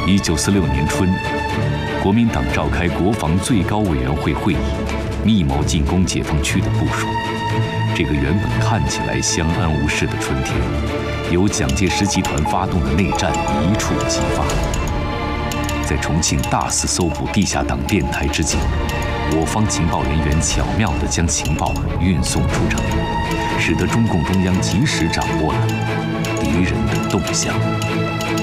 1946年春，国民党召开国防最高委员会会议，密谋进攻解放区的部署。这个原本看起来相安无事的春天，由蒋介石集团发动的内战一触即发。在重庆大肆搜捕地下党电台之际，我方情报人员巧妙地将情报运送出城，使得中共中央及时掌握了敌人的动向。